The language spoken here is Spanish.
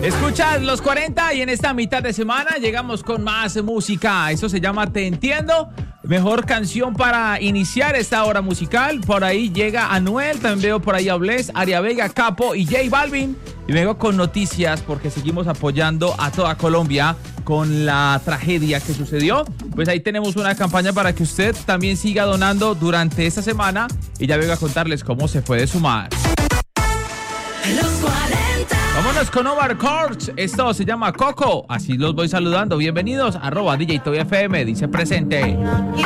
Escuchas los 40 y en esta mitad de semana llegamos con más música. Eso se llama Te Entiendo. Mejor canción para iniciar esta hora musical. Por ahí llega Anuel, también veo por ahí a Bless, Aria Vega, Capo y J Balvin. Y vengo con noticias porque seguimos apoyando a toda Colombia con la tragedia que sucedió. Pues ahí tenemos una campaña para que usted también siga donando durante esta semana. Y ya vengo a contarles cómo se puede sumar. Los 40. Vámonos con Omar Courtz. Esto se llama Coco. Así los voy saludando. Bienvenidos. @DJ Toby FM. Dice presente.